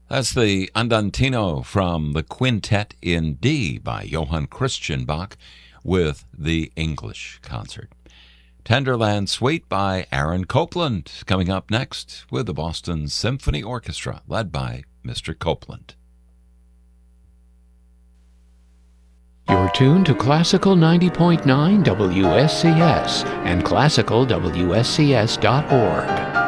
That's the Andantino from the Quintet in D by Johann Christian Bach with the English Concert. Tenderland Suite by Aaron Copland coming up next with the Boston Symphony Orchestra led by Mr. Copland. You're tuned to Classical 90.9 WSCS and classicalwscs.org.